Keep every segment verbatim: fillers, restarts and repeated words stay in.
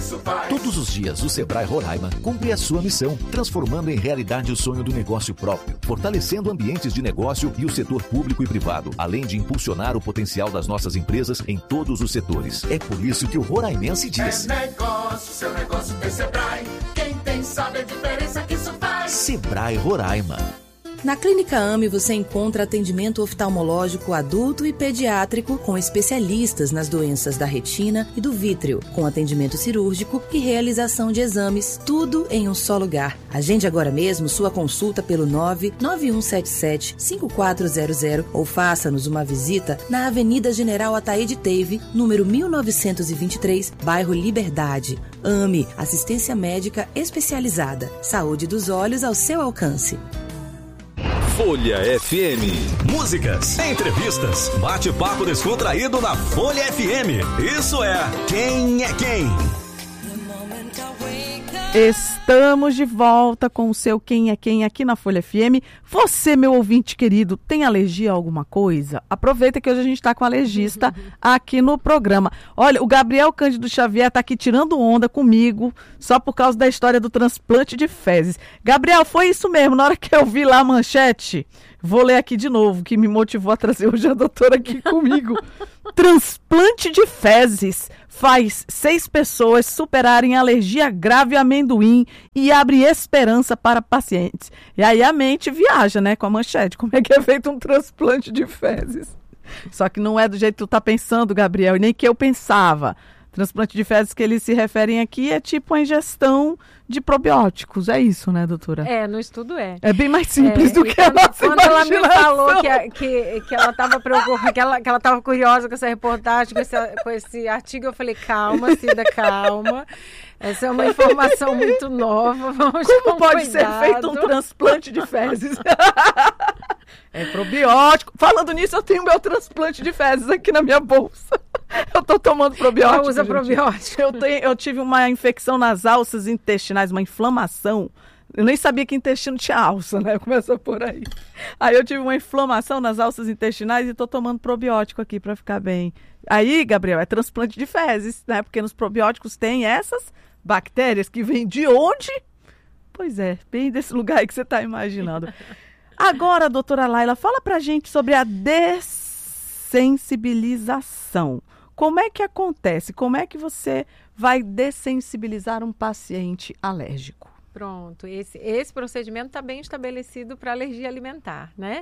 isso faz. Todos os dias, o Sebrae Roraima cumpre a sua missão, transformando em realidade o sonho do negócio próprio, fortalecendo ambientes de negócio e o setor público e privado, além de impulsionar o potencial das nossas empresas em todos os setores. É por isso que o roraimense diz: É negócio, seu negócio tem Sebrae. Quem tem sabe a diferença que isso faz. Sebrae Roraima. Na Clínica A M E você encontra atendimento oftalmológico adulto e pediátrico com especialistas nas doenças da retina e do vítreo, com atendimento cirúrgico e realização de exames, tudo em um só lugar. Agende agora mesmo sua consulta pelo nove nove um sete sete cinco quatro zero zero ou faça-nos uma visita na Avenida General Ataíde Teve, número mil novecentos e vinte e três, bairro Liberdade. A M E, assistência médica especializada. Saúde dos olhos ao seu alcance. Folha F M. Músicas, entrevistas, bate-papo descontraído na Folha F M. Isso é Quem é Quem? Estamos de volta com o seu Quem é Quem aqui na Folha F M. Você, meu ouvinte querido, tem alergia a alguma coisa? Aproveita que hoje a gente está com alergista aqui no programa. Olha, o Gabriel Cândido Xavier está aqui tirando onda comigo só por causa da história do transplante de fezes. Gabriel, foi isso mesmo, na hora que eu vi lá a manchete, vou ler aqui de novo, que me motivou a trazer hoje a doutora aqui comigo. Transplante de fezes faz seis pessoas superarem alergia grave a amendoim e abre esperança para pacientes. E aí a mente viaja, né, com a manchete. Como é que é feito um transplante de fezes? Só que não é do jeito que tu tá pensando, Gabriel, e nem que eu pensava. Transplante de fezes que eles se referem aqui é tipo a ingestão de probióticos. É isso, né, doutora? É, no estudo é. É bem mais simples é, do que quando, a nossa Quando ela me imaginação. falou que, que, que ela estava preocupada, que ela, que ela estava curiosa com essa reportagem, com esse, com esse artigo, eu falei, calma, Cida, calma. Essa é uma informação muito nova, vamos Como com pode cuidado. ser feito um transplante de fezes? É probiótico. Falando nisso, eu tenho meu transplante de fezes aqui na minha bolsa. Eu tô tomando probiótico. Ela usa gente. probiótico. Eu, tenho, eu tive uma infecção nas alças intestinais, uma inflamação. Eu nem sabia que intestino tinha alça, né? Começa por aí. Aí eu tive uma inflamação nas alças intestinais e tô tomando probiótico aqui para ficar bem. Aí, Gabriel, é transplante de fezes, né? Porque nos probióticos tem essas bactérias que vêm de onde? Pois é, bem desse lugar aí que você está imaginando. Agora, doutora Laila, fala pra gente sobre a dessensibilização. Como é que acontece? Como é que você vai dessensibilizar um paciente alérgico? Pronto, esse, esse procedimento está bem estabelecido para alergia alimentar, né?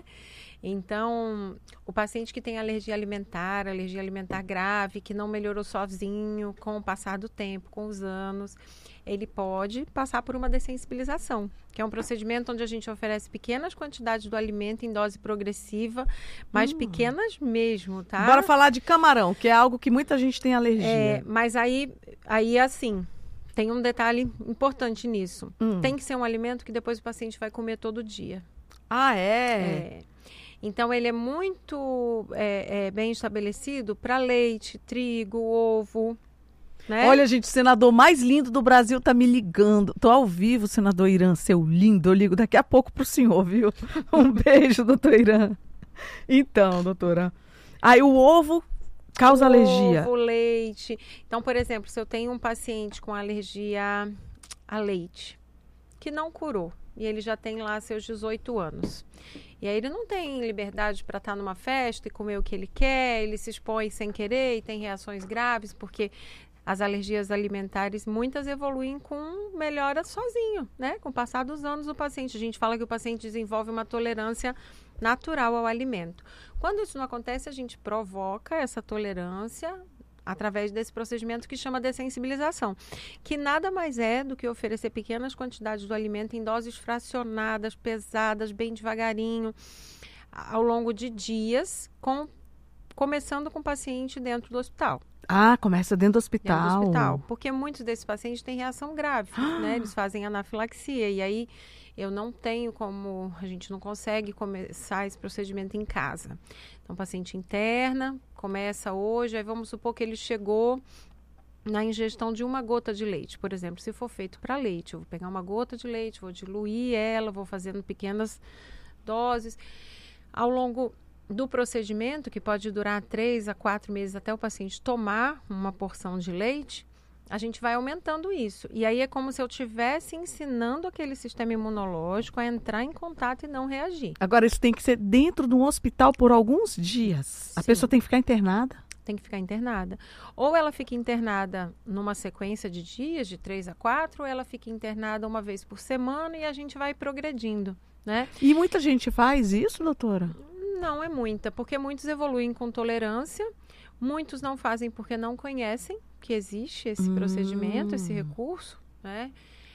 Então, o paciente que tem alergia alimentar, alergia alimentar grave, que não melhorou sozinho com o passar do tempo, com os anos, ele pode passar por uma dessensibilização, que é um procedimento onde a gente oferece pequenas quantidades do alimento em dose progressiva, mas hum. pequenas mesmo, tá? Bora falar de camarão, que é algo que muita gente tem alergia. É, mas aí, aí assim, tem um detalhe importante nisso. Hum. Tem que ser um alimento que depois o paciente vai comer todo dia. Ah, é? É. Então, ele é muito é, é, bem estabelecido para leite, trigo, ovo, né? Olha, gente, o senador mais lindo do Brasil tá me ligando. Tô ao vivo, senador Irã, seu lindo. Eu ligo daqui a pouco pro senhor, viu? Um beijo, doutor Irã. Então, doutora. Aí o ovo causa ovo, alergia. Ovo, leite. Então, por exemplo, se eu tenho um paciente com alergia a leite, que não curou, e ele já tem lá seus dezoito anos. E aí ele não tem liberdade para estar numa festa e comer o que ele quer, ele se expõe sem querer e tem reações graves, porque as alergias alimentares, muitas evoluem com melhora sozinho, né? Com o passar dos anos do paciente. A gente fala que o paciente desenvolve uma tolerância natural ao alimento. Quando isso não acontece, a gente provoca essa tolerância através desse procedimento que chama dessensibilização, que nada mais é do que oferecer pequenas quantidades do alimento em doses fracionadas, pesadas, bem devagarinho, ao longo de dias, com, começando com o paciente dentro do hospital. Ah, começa dentro do hospital. Dentro do hospital, porque muitos desses pacientes têm reação grave, né? Eles fazem anafilaxia e aí eu não tenho como, a gente não consegue começar esse procedimento em casa. Então, o paciente interna, começa hoje, aí vamos supor que ele chegou na ingestão de uma gota de leite, por exemplo, se for feito para leite, eu vou pegar uma gota de leite, vou diluir ela, vou fazendo pequenas doses. Ao longo do procedimento, que pode durar três a quatro meses até o paciente tomar uma porção de leite, a gente vai aumentando isso. E aí é como se eu estivesse ensinando aquele sistema imunológico a entrar em contato e não reagir. Agora, isso tem que ser dentro de um hospital por alguns dias. A Sim. pessoa tem que ficar internada? Tem que ficar internada. Ou ela fica internada numa sequência de dias, de três a quatro, ou ela fica internada uma vez por semana e a gente vai progredindo, né? E muita gente faz isso, doutora? Não é muita, porque muitos evoluem com tolerância, muitos não fazem porque não conhecem que existe esse Hum. procedimento, esse recurso, né?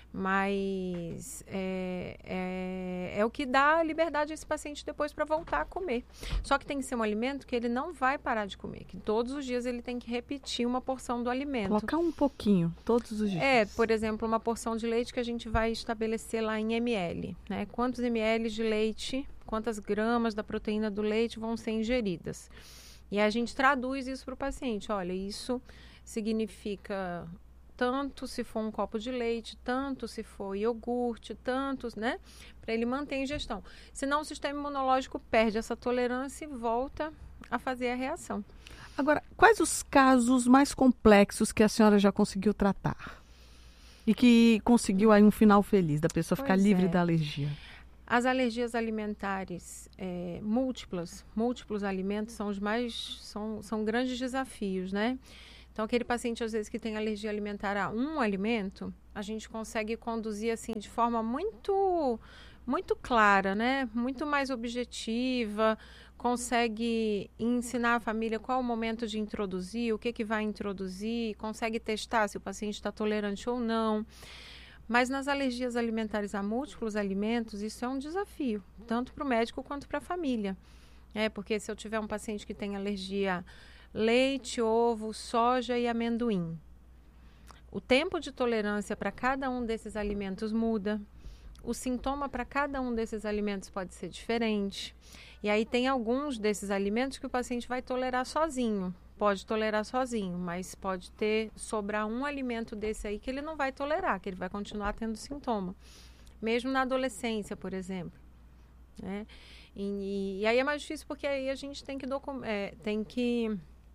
Mas é, é, é o que dá liberdade a esse paciente depois para voltar a comer. Só que tem que ser um alimento que ele não vai parar de comer, que todos os dias ele tem que repetir uma porção do alimento. Colocar um pouquinho, todos os dias. É, por exemplo, uma porção de leite que a gente vai estabelecer lá em ml, né? Quantos ml de leite, quantas gramas da proteína do leite vão ser ingeridas. E a gente traduz isso para o paciente. Olha, isso significa tanto se for um copo de leite, tanto se for iogurte, tantos, né? Para ele manter a ingestão. Senão o sistema imunológico perde essa tolerância e volta a fazer a reação. Agora, quais os casos mais complexos que a senhora já conseguiu tratar? E que conseguiu aí um final feliz, da pessoa ficar Pois livre é. da alergia? As alergias alimentares é, múltiplas, múltiplos alimentos são os mais, são, são grandes desafios, né? Então, aquele paciente, às vezes, que tem alergia alimentar a um alimento, a gente consegue conduzir, assim, de forma muito, muito clara, né? Muito mais objetiva, consegue ensinar a família qual é o momento de introduzir, o que que vai introduzir, consegue testar se o paciente está tolerante ou não. Mas nas alergias alimentares a múltiplos alimentos, isso é um desafio, tanto para o médico quanto para a família. É, porque se eu tiver um paciente que tem alergia leite, ovo, soja e amendoim, o tempo de tolerância para cada um desses alimentos muda, o sintoma para cada um desses alimentos pode ser diferente. E aí tem alguns desses alimentos que o paciente vai tolerar sozinho, pode tolerar sozinho, mas pode ter, sobrar um alimento desse aí que ele não vai tolerar, que ele vai continuar tendo sintoma. Mesmo na adolescência, por exemplo, né? E, e aí é mais difícil porque aí a gente tem que, docu- é, tem que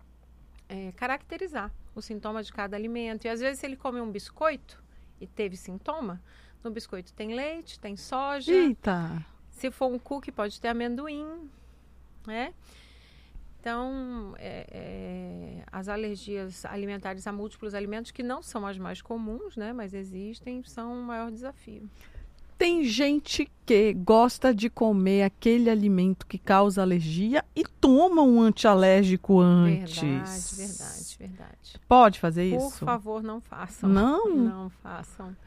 é, caracterizar o sintoma de cada alimento. E às vezes se ele come um biscoito e teve sintoma, no biscoito tem leite, tem soja. Eita! Se for um cookie, pode ter amendoim, né? Então, é, é, as alergias alimentares a múltiplos alimentos, que não são as mais comuns, né? Mas existem, são um maior desafio. Tem gente que gosta de comer aquele alimento que causa alergia e toma um antialérgico antes. Verdade, verdade, verdade. Pode fazer Por isso? favor, não façam. Não? Não façam.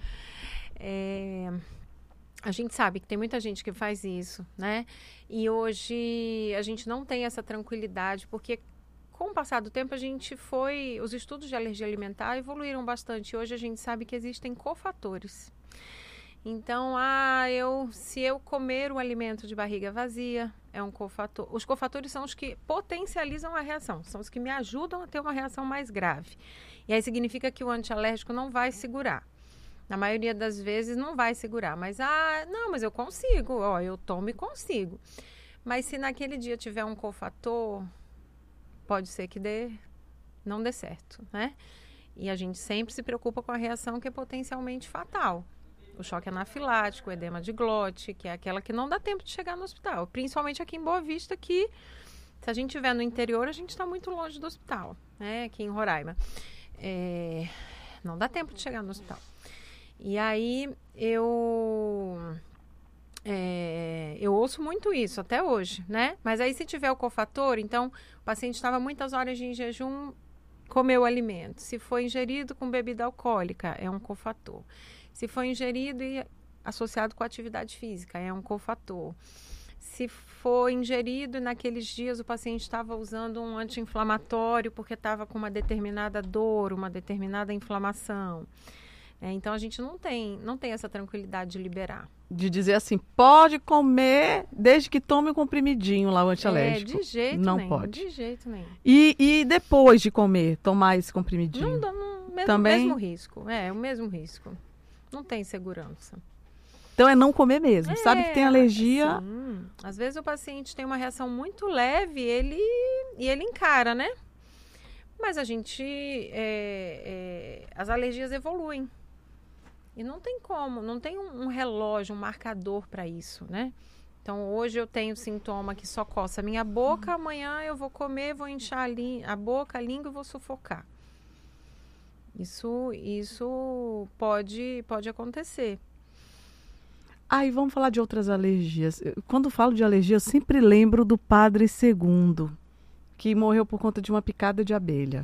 É, a gente sabe que tem muita gente que faz isso, né? E hoje a gente não tem essa tranquilidade, porque com o passar do tempo a gente foi... Os estudos de alergia alimentar evoluíram bastante. Hoje a gente sabe que existem cofatores. Então, ah, eu, se eu comer o alimento de barriga vazia, é um cofator. Os cofatores são os que potencializam a reação, são os que me ajudam a ter uma reação mais grave. E aí significa que o antialérgico não vai segurar. Na maioria das vezes não vai segurar, mas, ah, não, mas eu consigo, ó, eu tomo e consigo. Mas se naquele dia tiver um cofator, pode ser que dê, não dê certo, né? E a gente sempre se preocupa com a reação que é potencialmente fatal. O choque anafilático, o edema de glote, que é aquela que não dá tempo de chegar no hospital. Principalmente aqui em Boa Vista, que se a gente estiver no interior, a gente está muito longe do hospital, né? Aqui em Roraima. É, não dá tempo de chegar no hospital. E aí, eu, é, eu ouço muito isso até hoje, né? Mas aí, se tiver o cofator, então, o paciente estava muitas horas em jejum, comeu o alimento. Se foi ingerido com bebida alcoólica, é um cofator. Se foi ingerido e associado com atividade física, é um cofator. Se for ingerido e naqueles dias o paciente estava usando um anti-inflamatório porque estava com uma determinada dor, uma determinada inflamação. É, então, a gente não tem, não tem essa tranquilidade de liberar. De dizer assim, pode comer desde que tome um comprimidinho lá, o antialérgico. É, de jeito não nenhum. pode. De jeito nenhum. E, e depois de comer, tomar esse comprimidinho? Não dá no mesmo, Também? mesmo risco. É, o mesmo risco. Não tem segurança. Então é não comer mesmo. É, Sabe que tem alergia. Sim. Às vezes o paciente tem uma reação muito leve ele, e ele encara, né? Mas a gente, é, é, as alergias evoluem. E não tem como, não tem um, um relógio, um marcador para isso, né? Então, hoje eu tenho sintoma que só coça a minha boca, amanhã eu vou comer, vou inchar a, a boca, a língua e vou sufocar. Isso, isso pode, pode acontecer. Ah, e vamos falar de outras alergias. Quando falo de alergia, eu sempre lembro do Padre Segundo, que morreu por conta de uma picada de abelha.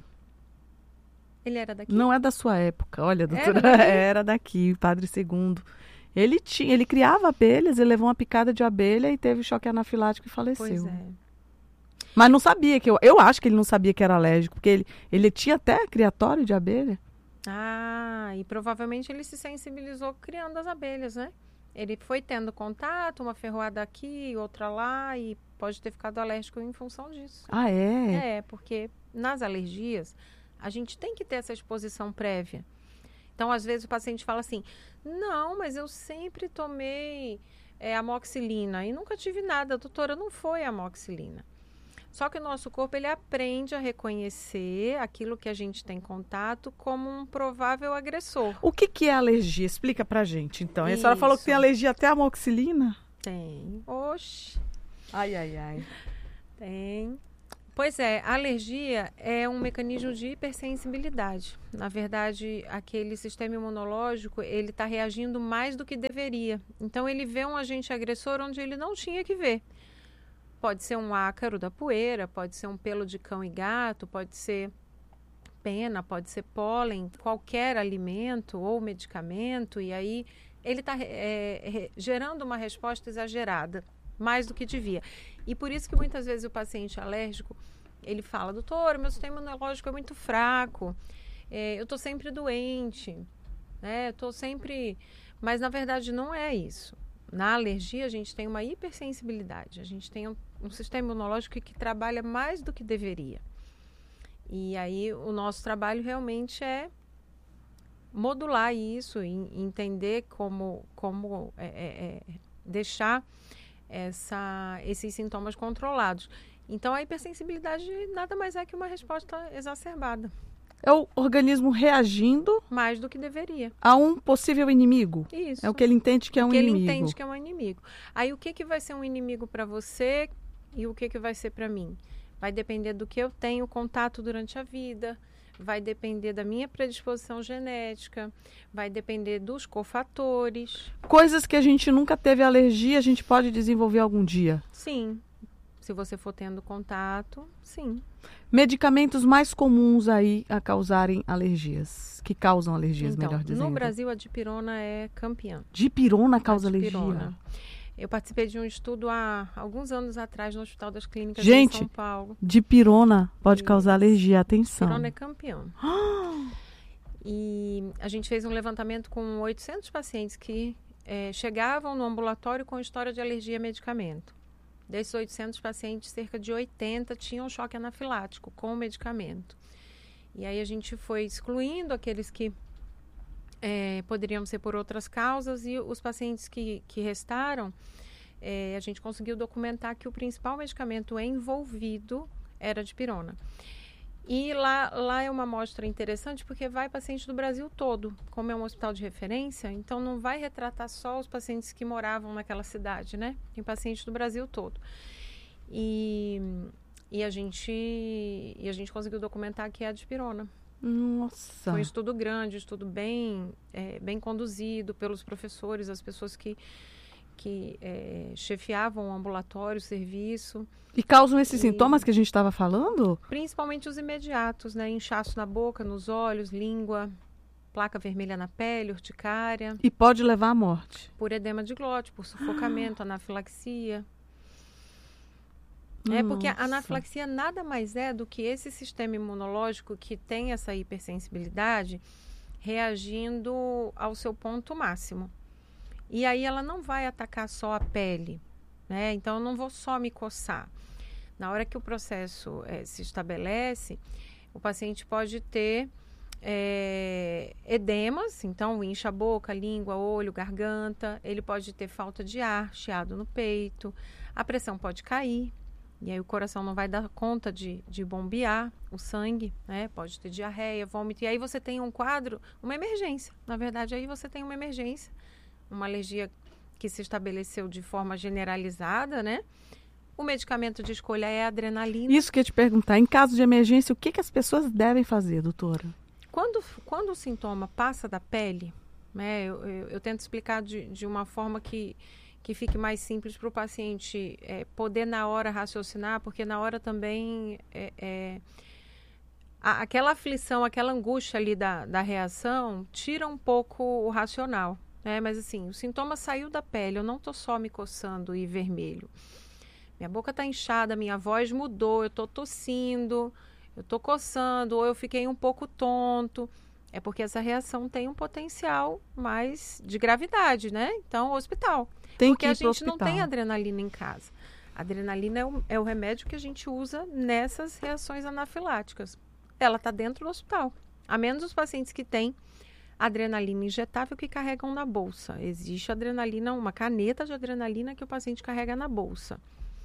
Ele era daqui? Não é da sua época, olha, doutora. Era daqui, era daqui, Padre Segundo. Ele tinha, ele criava abelhas, ele levou uma picada de abelha e teve choque anafilático e faleceu. Pois é. Mas não sabia que eu, eu acho que ele não sabia que era alérgico, porque ele, ele tinha até criatório de abelha. Ah, e provavelmente ele se sensibilizou criando as abelhas, né? Ele foi tendo contato, uma ferroada aqui, outra lá, e pode ter ficado alérgico em função disso. Ah, é? É, porque nas alergias, a gente tem que ter essa exposição prévia. Então, às vezes, o paciente fala assim, não, mas eu sempre tomei é, amoxicilina e nunca tive nada. Doutora, não foi amoxicilina. Só que o nosso corpo, ele aprende a reconhecer aquilo que a gente tem contato como um provável agressor. O que, que é alergia? Explica pra gente, então. Isso. A senhora falou que tem alergia até a amoxicilina? Tem. Oxi. Ai, ai, ai. Tem. Pois é, a alergia é um mecanismo de hipersensibilidade. Na verdade, aquele sistema imunológico, ele está reagindo mais do que deveria. Então, ele vê um agente agressor onde ele não tinha que ver. Pode ser um ácaro da poeira, pode ser um pelo de cão e gato, pode ser pena, pode ser pólen, qualquer alimento ou medicamento. E aí, ele está é, gerando uma resposta exagerada, mais do que devia. E por isso que muitas vezes o paciente alérgico, ele fala, doutor, meu sistema imunológico é muito fraco, é, eu estou sempre doente, né? Estou sempre... Mas na verdade não é isso. Na alergia a gente tem uma hipersensibilidade, a gente tem um, um sistema imunológico que trabalha mais do que deveria. E aí o nosso trabalho realmente é modular isso, e entender como, como é, é, é, deixar essa, esses sintomas controlados. Então, a hipersensibilidade nada mais é que uma resposta exacerbada. É o organismo reagindo... Mais do que deveria. A um possível inimigo. Isso. É o que ele entende que é um que inimigo. ele entende que é um inimigo. Aí, o que, que vai ser um inimigo para você e o que, que vai ser para mim? Vai depender do que eu tenho contato durante a vida, vai depender da minha predisposição genética, vai depender dos cofatores. Coisas que a gente nunca teve alergia, a gente pode desenvolver algum dia? Sim. Se você for tendo contato, sim. Medicamentos mais comuns aí a causarem alergias, que causam alergias, então, melhor dizendo. No Brasil, a dipirona é campeã. Dipirona causa a dipirona. alergia? Eu participei de um estudo há alguns anos atrás no Hospital das Clínicas gente, em São Paulo. Dipirona pode Isso. causar alergia, atenção. Dipirona é campeã. E a gente fez um levantamento com oitocentos pacientes que é, chegavam no ambulatório com história de alergia a medicamento. Desses oitocentos pacientes, cerca de oitenta tinham choque anafilático com o medicamento. E aí a gente foi excluindo aqueles que é, poderiam ser por outras causas, e os pacientes que, que restaram, é, a gente conseguiu documentar que o principal medicamento envolvido era a dipirona. E lá, lá é uma amostra interessante porque vai paciente do Brasil todo. Como é um hospital de referência, então não vai retratar só os pacientes que moravam naquela cidade, né? Tem pacientes do Brasil todo. E, e, a, gente, e a gente conseguiu documentar que é a dipirona. Nossa! Foi um estudo grande, um estudo bem, é, bem conduzido pelos professores, as pessoas que... que é, chefiavam o ambulatório, o serviço. E causam esses e, sintomas que a gente estava falando? Principalmente os imediatos, né? Inchaço na boca, nos olhos, língua, placa vermelha na pele, urticária. E pode levar à morte. Por edema de glote, por sufocamento, ah. anafilaxia. Nossa. É porque a anafilaxia nada mais é do que esse sistema imunológico que tem essa hipersensibilidade reagindo ao seu ponto máximo. E aí ela não vai atacar só a pele, né? Então eu não vou só me coçar. Na hora que o processo é, se estabelece, o paciente pode ter é, edemas, então incha a boca, língua, olho, garganta. Ele pode ter falta de ar, chiado no peito. A pressão pode cair, E aí o coração não vai dar conta de, de bombear o sangue, né? Pode ter diarreia, vômito. E aí você tem um quadro, uma emergência. Na verdade, aí você tem uma emergência, uma alergia que se estabeleceu de forma generalizada, né? O medicamento de escolha é a adrenalina. Isso que eu ia te perguntar, em caso de emergência, o que, que as pessoas devem fazer, doutora? Quando, quando o sintoma passa da pele, né, eu, eu, eu tento explicar de, de uma forma que, que fique mais simples para o paciente é, poder na hora raciocinar, porque na hora também é, é, a, aquela aflição, aquela angústia ali da, da reação tira um pouco o racional, né? Mas assim, o sintoma saiu da pele, eu não estou só me coçando e vermelho. Minha boca está inchada, minha voz mudou, eu estou tossindo, eu estou coçando, ou eu fiquei um pouco tonto. É porque essa reação tem um potencial mais de gravidade, né? Então, hospital. Tem porque que ir a gente pro não tem adrenalina em casa. A adrenalina é o, é o remédio que a gente usa nessas reações anafiláticas. Ela está dentro do hospital. A menos os pacientes que têm adrenalina injetável que carregam na bolsa. Existe adrenalina, uma caneta de adrenalina que o paciente carrega na bolsa.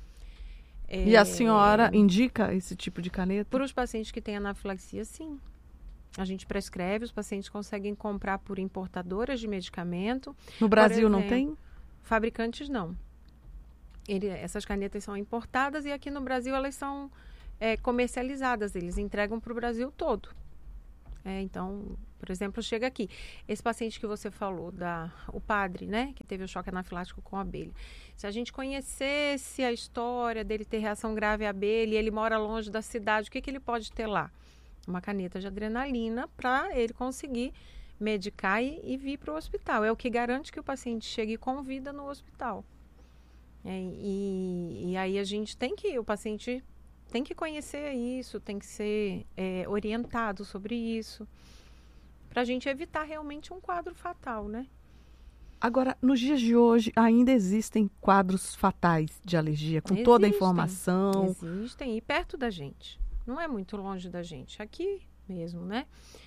E a senhora indica esse tipo de caneta? Para os pacientes que têm anafilaxia, sim. A gente prescreve, os pacientes conseguem comprar por importadoras de medicamento. No Brasil exemplo, não tem? Fabricantes não. Ele, essas canetas são importadas e aqui no Brasil elas são é, comercializadas. Eles entregam para o Brasil todo. É, então, por exemplo, chega aqui. Esse paciente que você falou, da, o padre, né, que teve o choque anafilático com a abelha. Se a gente conhecesse a história dele ter reação grave à abelha e ele mora longe da cidade, o que, que ele pode ter lá? Uma caneta de adrenalina para ele conseguir medicar e, e vir para o hospital. É o que garante que o paciente chegue com vida no hospital. É, e, e aí a gente tem que, o paciente tem que conhecer isso, tem que ser é, orientado sobre isso, para a gente evitar realmente um quadro fatal, né? Agora, nos dias de hoje, ainda existem quadros fatais de alergia, com Existem, toda a informação. Existem, e perto da gente. Não é muito longe da gente, aqui mesmo, né?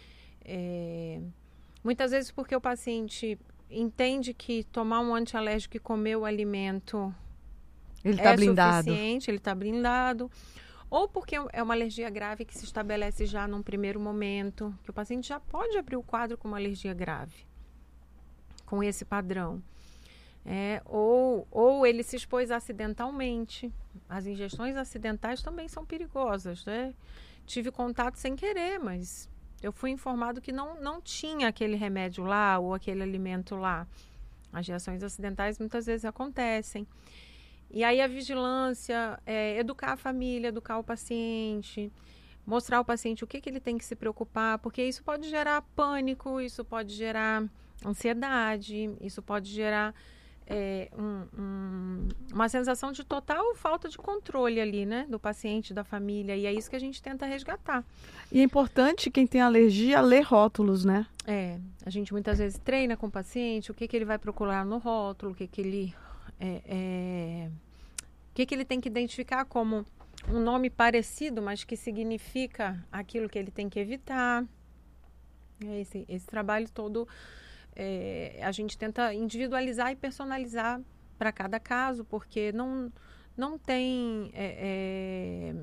É, muitas vezes porque o paciente entende que tomar um antialérgico e comer o alimento ele tá é blindado. suficiente, ele está blindado. Ou porque é uma alergia grave que se estabelece já num primeiro momento, que o paciente já pode abrir o quadro com uma alergia grave, com esse padrão. É, ou, ou ele se expôs acidentalmente. As ingestões acidentais também são perigosas, né? Tive contato sem querer, mas eu fui informado que não, não tinha aquele remédio lá ou aquele alimento lá. As reações acidentais muitas vezes acontecem. E aí a vigilância, é, educar a família, educar o paciente, mostrar ao paciente o que, que ele tem que se preocupar, porque isso pode gerar pânico, isso pode gerar ansiedade, isso pode gerar é, um, um, uma sensação de total falta de controle ali, né, do paciente, da família, e é isso que a gente tenta resgatar. E é importante quem tem alergia ler rótulos, né? É, a gente muitas vezes treina com o paciente, o que, que ele vai procurar no rótulo, o que, que ele... É, é, o que, que ele tem que identificar como um nome parecido, mas que significa aquilo que ele tem que evitar. Esse, esse trabalho todo, é, a gente tenta individualizar e personalizar para cada caso, porque não, não tem, é, é,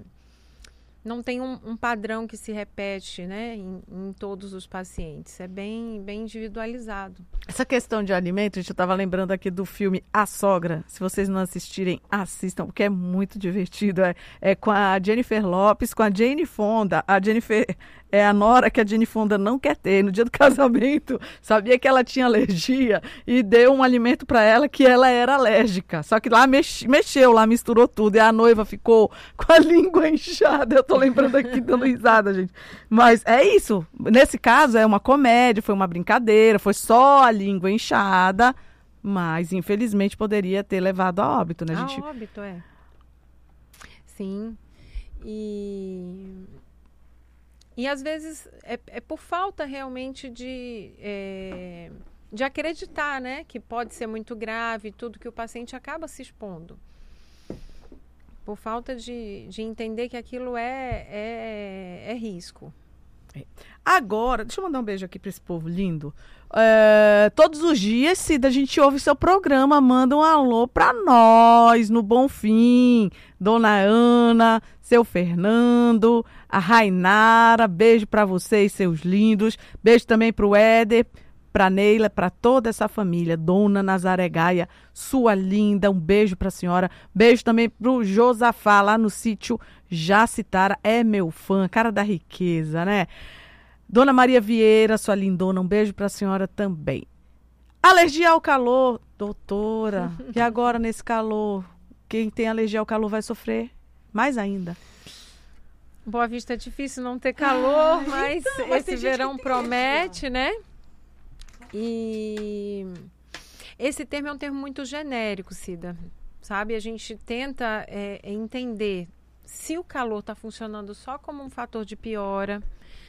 não tem um, um padrão que se repete, né, em, em todos os pacientes. É bem, bem individualizado. Essa questão de alimento, gente, eu estava lembrando aqui do filme A Sogra. Se vocês não assistirem, assistam, porque é muito divertido. É, é com a Jennifer Lopez, com a Jane Fonda. A Jennifer é a nora que a Jane Fonda não quer ter. No dia do casamento, sabia que ela tinha alergia e deu um alimento para ela que ela era alérgica. Só que lá mex, mexeu, lá misturou tudo. E a noiva ficou com a língua inchada. Eu tô lembrando aqui, dando risada, gente. Mas é isso. Nesse caso, é uma comédia, foi uma brincadeira, foi só a língua inchada, mas infelizmente poderia ter levado a óbito, né? A gente... A óbito, é. Sim. E, e às vezes é, é por falta realmente de, é, de acreditar, né? Que pode ser muito grave, tudo que o paciente acaba se expondo. Por falta de, de entender que aquilo é, é, é risco. É. Agora, deixa eu mandar um beijo aqui para esse povo lindo. É, todos os dias, Cida, a gente ouve seu programa, manda um alô para nós, no Bonfim, Dona Ana, seu Fernando, a Rainara, beijo para vocês, seus lindos, beijo também para o Éder, para Neila, para toda essa família, Dona Nazaré Gaia, sua linda, um beijo para a senhora, beijo também para o Josafá, lá no sítio Jacitara, é meu fã, cara da riqueza, né? Dona Maria Vieira, sua lindona, um beijo para a senhora também. Alergia ao calor, doutora, e agora nesse calor, quem tem alergia ao calor vai sofrer mais ainda. Boa Vista é difícil não ter calor, ah, mas então, mas esse verão promete, né? E esse termo é um termo muito genérico, Cida, sabe? A gente tenta é, entender se o calor está funcionando só como um fator de piora,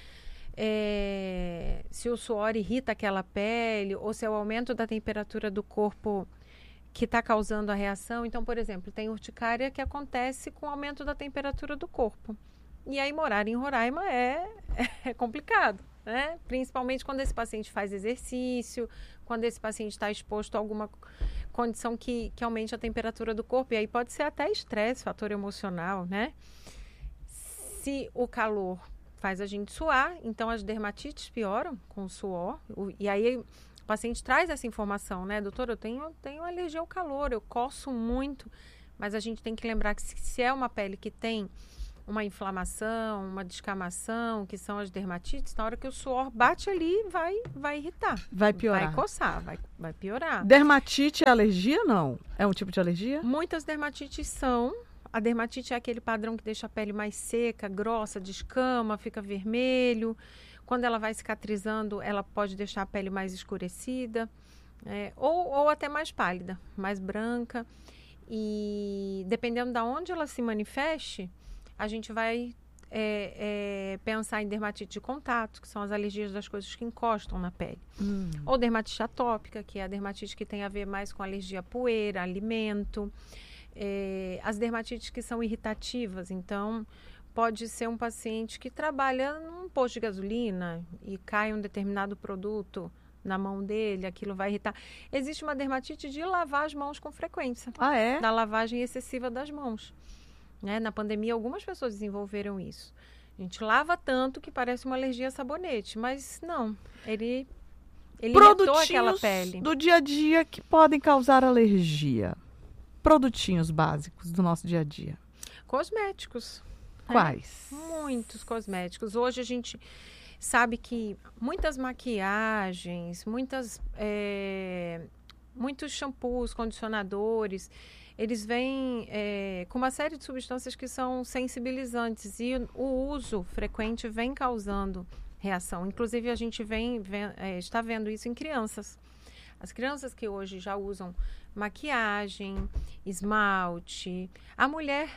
é, se o suor irrita aquela pele, ou se é o aumento da temperatura do corpo que está causando a reação. Então, por exemplo, tem urticária que acontece com o aumento da temperatura do corpo. E aí morar em Roraima é, é complicado, né? Principalmente quando esse paciente faz exercício, quando esse paciente está exposto a alguma condição que, que aumente a temperatura do corpo. E aí pode ser até estresse, fator emocional, né? Se o calor faz a gente suar, então as dermatites pioram com o suor. O, e aí o paciente traz essa informação, né? Doutor, eu tenho, tenho alergia ao calor, eu coço muito. Mas a gente tem que lembrar que se, se é uma pele que tem uma inflamação, uma descamação, que são as dermatites, na hora que o suor bate ali, vai, vai irritar. Vai piorar. Vai coçar, vai, vai piorar. Dermatite é alergia, não? É um tipo de alergia? Muitas dermatites são. A dermatite é aquele padrão que deixa a pele mais seca, grossa, descama, fica vermelho. Quando ela vai cicatrizando, ela pode deixar a pele mais escurecida, é, ou, ou até mais pálida, mais branca. E dependendo de onde ela se manifeste, a gente vai é, é, pensar em dermatite de contato, que são as alergias das coisas que encostam na pele. Hum. Ou dermatite atópica, que é a dermatite que tem a ver mais com alergia a poeira, alimento. É, as dermatites que são irritativas, então pode ser um paciente que trabalha num posto de gasolina e cai um determinado produto na mão dele, aquilo vai irritar. Existe uma dermatite de lavar as mãos com frequência. Ah, é? Da lavagem excessiva das mãos. Né? Na pandemia, algumas pessoas desenvolveram isso. A gente lava tanto que parece uma alergia a sabonete, mas não, ele, ele irritou aquela pele. Do dia a dia que podem causar alergia. Produtinhos básicos do nosso dia a dia. Cosméticos. Quais? É, muitos cosméticos. Hoje a gente sabe que muitas maquiagens, muitas, é, muitos shampoos, condicionadores, eles vêm é, com uma série de substâncias que são sensibilizantes e o, o uso frequente vem causando reação. Inclusive a gente vem, vem é, está vendo isso em crianças. As crianças que hoje já usam maquiagem, esmalte. A mulher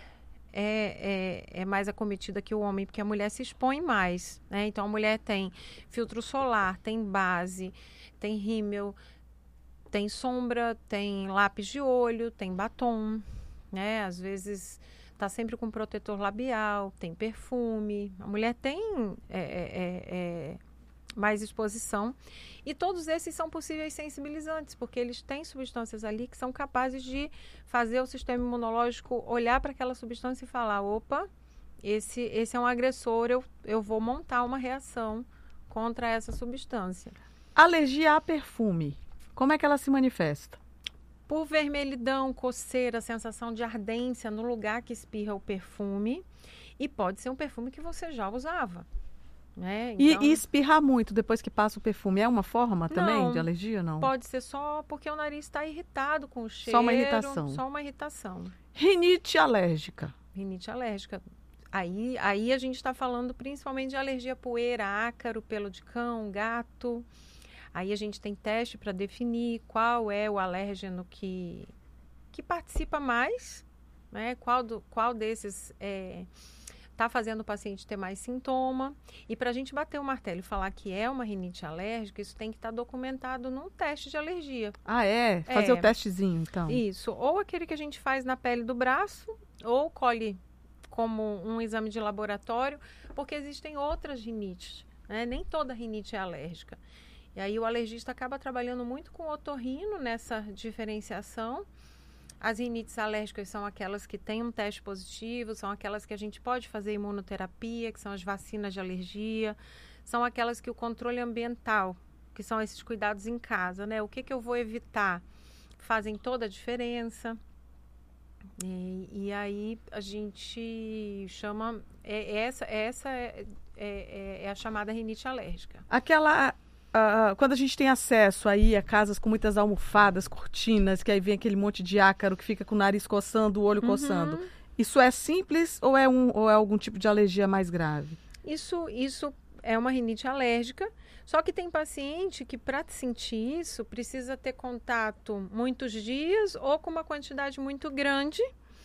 é, é, é mais acometida que o homem, porque a mulher se expõe mais, né? Então, a mulher tem filtro solar, tem base, tem rímel, tem sombra, tem lápis de olho, tem batom, né? Às vezes está sempre com protetor labial, tem perfume. A mulher tem é, é, é, mais exposição. E todos esses são possíveis sensibilizantes, porque eles têm substâncias ali que são capazes de fazer o sistema imunológico olhar para aquela substância e falar, opa, esse, esse é um agressor, eu, eu vou montar uma reação contra essa substância. Alergia a perfume, como é que ela se manifesta? Por vermelhidão, coceira, sensação de ardência no lugar que espirra o perfume, e pode ser um perfume que você já usava. Né? Então, e, e espirrar muito depois que passa o perfume é uma forma também não, de alergia, não? Pode ser só porque o nariz está irritado com o cheiro. Só uma irritação. Só uma irritação. Rinite alérgica. Rinite alérgica. Aí, aí a gente está falando principalmente de alergia a poeira, ácaro, pelo de cão, gato. Aí a gente tem teste para definir qual é o alérgeno que, que participa mais, né? Qual, do, qual desses é... está fazendo o paciente ter mais sintoma. E para a gente bater o martelo e falar que é uma rinite alérgica, isso tem que estar tá documentado num teste de alergia. Ah, é? Fazer é. o testezinho, então. Isso. Ou aquele que a gente faz na pele do braço, ou colhe como um exame de laboratório, porque existem outras rinites, né? Nem toda rinite é alérgica. E aí o alergista acaba trabalhando muito com o otorrino nessa diferenciação. As rinites alérgicas são aquelas que têm um teste positivo, são aquelas que a gente pode fazer imunoterapia, que são as vacinas de alergia, são aquelas que o controle ambiental, que são esses cuidados em casa, né? O que, que eu vou evitar? Fazem toda a diferença. E, e aí a gente chama, é, essa, essa é, é, é a chamada rinite alérgica. Aquela... Uh, quando a gente tem acesso aí a casas com muitas almofadas, cortinas, que aí vem aquele monte de ácaro que fica com o nariz coçando, o olho Uhum. coçando. Isso é simples ou é, um, ou é algum tipo de alergia mais grave? Isso, isso é uma rinite alérgica, só que tem paciente que para sentir isso precisa ter contato muitos dias ou com uma quantidade muito grande.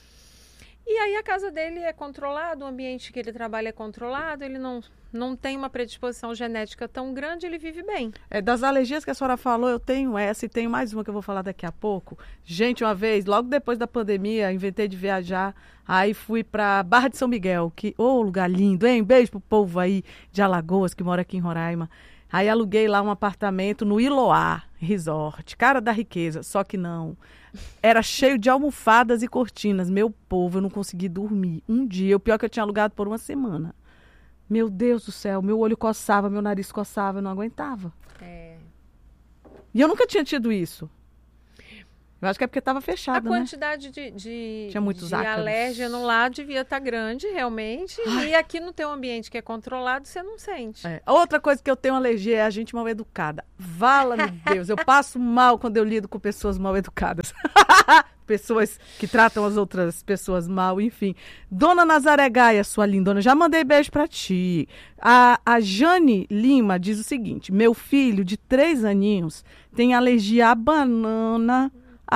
E aí a casa dele é controlada, o ambiente que ele trabalha é controlado, ele não, não tem uma predisposição genética tão grande, ele vive bem. É, das alergias que a senhora falou, eu tenho essa e tenho mais uma que eu vou falar daqui a pouco. Gente, uma vez, logo depois da pandemia, inventei de viajar, aí fui para Barra de São Miguel, que, ô, oh, lugar lindo, hein? Beijo pro povo aí de Alagoas, que mora aqui em Roraima. Aí aluguei lá um apartamento no Iloá Resort, cara da riqueza, só que não. Era cheio de almofadas e cortinas. Meu povo, eu não consegui dormir. Um dia, o pior é que eu tinha alugado por uma semana. Meu Deus do céu, meu olho coçava, meu nariz coçava, eu não aguentava. É. E eu nunca tinha tido isso. Eu acho que é porque estava fechado, A né? quantidade de, de, Tinha muitos de ácaros. alérgeno lá devia estar grande, realmente. Ai. E aqui no teu ambiente que é controlado, você não sente. É. Outra coisa que eu tenho alergia é a gente mal educada. Vala-me Deus, eu passo mal quando eu lido com pessoas mal educadas. Pessoas que tratam as outras pessoas mal, enfim. Dona Nazaré Gaia, sua lindona, já mandei beijo pra ti. A, a Jane Lima diz o seguinte: meu filho de três aninhos tem alergia a banana,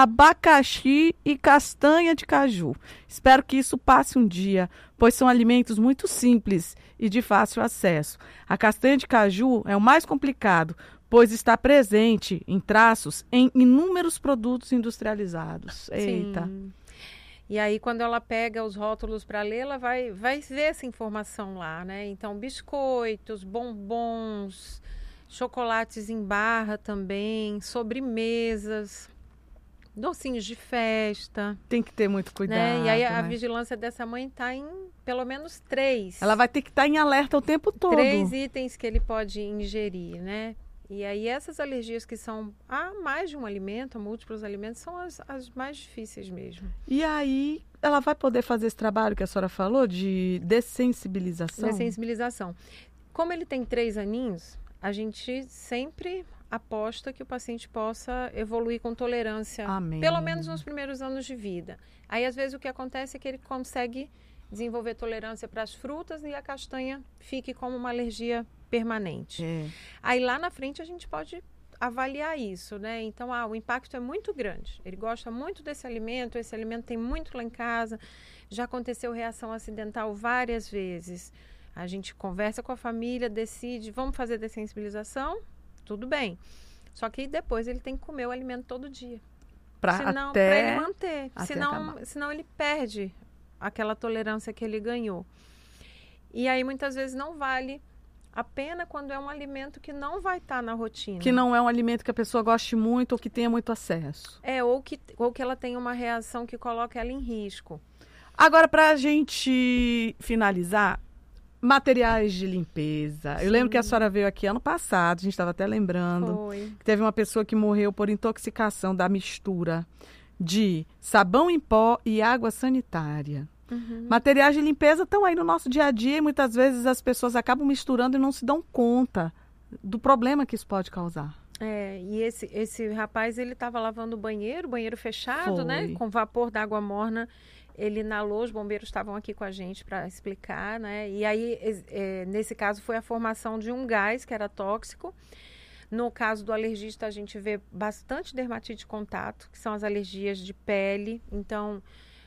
abacaxi e castanha de caju. Espero que isso passe um dia, pois são alimentos muito simples e de fácil acesso. A castanha de caju é o mais complicado, pois está presente em traços em inúmeros produtos industrializados. Eita. Sim. E aí, quando ela pega os rótulos para ler, ela vai, vai ver essa informação lá, né? Então, biscoitos, bombons, chocolates em barra também, sobremesas, docinhos de festa. Tem que ter muito cuidado. Né? E aí, a né? vigilância dessa mãe está em pelo menos três. Ela vai ter que estar em alerta o tempo todo. Três itens que ele pode ingerir, né? E aí essas alergias que são a mais de um alimento, a múltiplos alimentos, são as, as mais difíceis mesmo. E aí ela vai poder fazer esse trabalho que a senhora falou de dessensibilização? Dessensibilização. Como ele tem três aninhos, a gente sempre aposta que o paciente possa evoluir com tolerância, Amém. Pelo menos nos primeiros anos de vida. Aí às vezes o que acontece é que ele consegue desenvolver tolerância para as frutas e a castanha fique como uma alergia permanente. É. Aí lá na frente a gente pode avaliar isso, né? Então, ah, o impacto é muito grande. Ele gosta muito desse alimento, esse alimento tem muito lá em casa. Já aconteceu reação acidental várias vezes. A gente conversa com a família, decide, vamos fazer dessensibilização? Tudo bem. Só que depois ele tem que comer o alimento todo dia. Pra senão, até... Para ele manter. até Senão, acabar. senão ele perde aquela tolerância que ele ganhou. E aí muitas vezes não vale a pena quando é um alimento que não vai estar na rotina. Que não é um alimento que a pessoa goste muito ou que tenha muito acesso. É, ou que, ou que ela tenha uma reação que coloque ela em risco. Agora, para a gente finalizar, materiais de limpeza. Sim. Eu lembro que a senhora veio aqui ano passado, a gente estava até lembrando, Foi. que teve uma pessoa que morreu por intoxicação da mistura de sabão em pó e água sanitária. Uhum. Materiais de limpeza estão aí no nosso dia a dia e muitas vezes as pessoas acabam misturando e não se dão conta do problema que isso pode causar. É, e esse, esse rapaz, ele estava lavando o banheiro, banheiro fechado, Foi. né? Com vapor d'água morna. Ele inalou, os bombeiros estavam aqui com a gente para explicar, né? E aí, é, nesse caso, foi a formação de um gás que era tóxico. No caso do alergista, a gente vê bastante dermatite de contato, que são as alergias de pele. Então,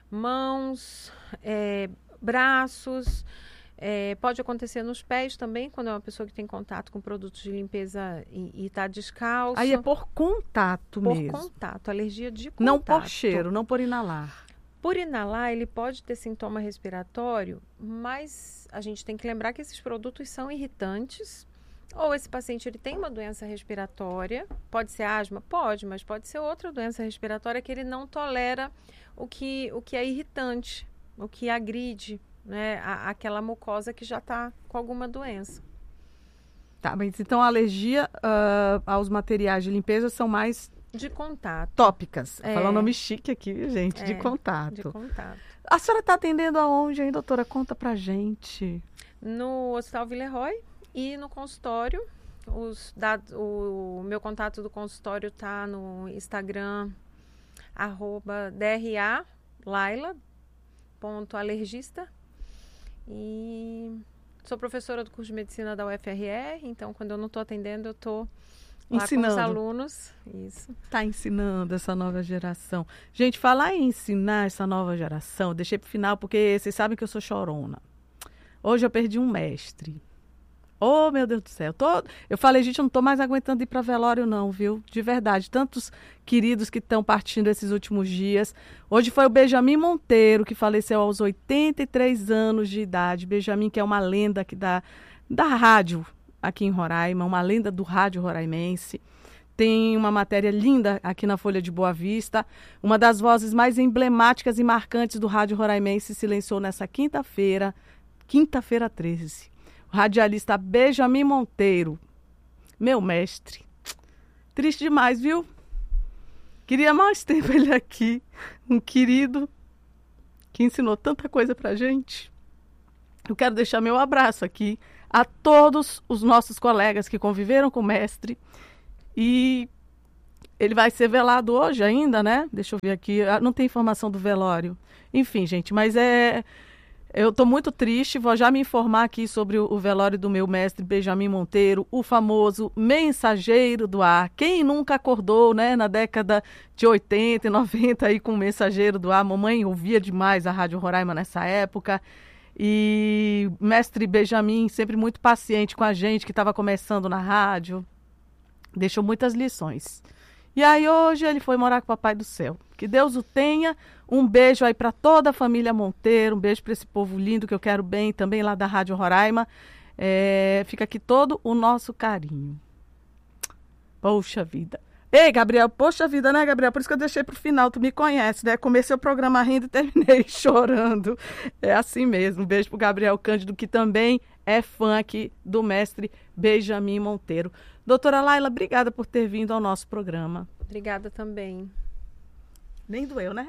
mãos, é, braços, é, pode acontecer nos pés também, quando é uma pessoa que tem contato com produtos de limpeza e está descalço. Aí é por contato por mesmo. contato, alergia de contato. Não por cheiro, não por inalar. Por inalar, ele pode ter sintoma respiratório, mas a gente tem que lembrar que esses produtos são irritantes Ou esse paciente ele tem uma doença respiratória, pode ser asma? Pode, mas pode ser outra doença respiratória que ele não tolera o que, o que é irritante, o que agride, né, a, aquela mucosa que já está com alguma doença. Tá, mas então a alergia uh, aos materiais de limpeza são mais... De contato. Tópicas. É. Falar um nome chique aqui, gente, É, de contato. De contato. A senhora está atendendo aonde, hein, doutora? Conta pra gente. No Hospital Villeroy e no consultório. Os dados, o meu contato do consultório está no Instagram, arroba dra laila ponto alergista. E sou professora do curso de medicina da U F R R, então quando eu não estou atendendo, eu estou lá Ensinando. com os alunos. Isso. Está ensinando essa nova geração. Gente, falar em ensinar essa nova geração, eu deixei para o final porque vocês sabem que eu sou chorona. Hoje eu perdi um mestre. Oh, meu Deus do céu. Tô... Eu falei, gente, eu não estou mais aguentando ir para velório não, viu? De verdade. Tantos queridos que estão partindo esses últimos dias. Hoje foi o Benjamin Monteiro, que faleceu aos oitenta e três anos de idade. Benjamin, que é uma lenda aqui da, da rádio aqui em Roraima, uma lenda do rádio roraimense. Tem uma matéria linda aqui na Folha de Boa Vista. Uma das vozes mais emblemáticas e marcantes do rádio roraimense silenciou nessa quinta-feira, quinta-feira treze. O radialista Benjamin Monteiro, meu mestre. Triste demais, viu? Queria mais tempo ele aqui. Um querido que ensinou tanta coisa pra gente. Eu quero deixar meu abraço aqui a todos os nossos colegas que conviveram com o mestre. E ele vai ser velado hoje ainda, né? Deixa eu ver aqui. Não tem informação do velório. Enfim, gente, mas é... Eu estou muito triste, vou já me informar aqui sobre o, o velório do meu mestre Benjamin Monteiro, o famoso mensageiro do ar. Quem nunca acordou, né, na década de oitenta e noventa aí com o mensageiro do ar? Mamãe ouvia demais a Rádio Roraima nessa época. E mestre Benjamin sempre muito paciente com a gente que estava começando na rádio. Deixou muitas lições. E aí hoje ele foi morar com o Papai do Céu. Que Deus o tenha. Um beijo aí para toda a família Monteiro. Um beijo para esse povo lindo que eu quero bem também lá da Rádio Roraima. É, fica aqui todo o nosso carinho. Poxa vida. Ei, Gabriel, poxa vida, né, Gabriel? Por isso que eu deixei pro final, tu me conhece, né? Comecei o programa rindo e terminei chorando. É assim mesmo. Um beijo pro Gabriel Cândido, que também é fã aqui do mestre Benjamin Monteiro. Doutora Laila, obrigada por ter vindo ao nosso programa. Obrigada também. Nem doeu, né?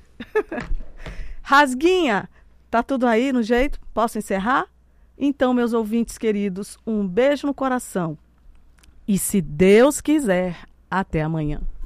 Rasguinha, tá tudo aí no jeito? Posso encerrar? Então, meus ouvintes queridos, um beijo no coração. E se Deus quiser, até amanhã.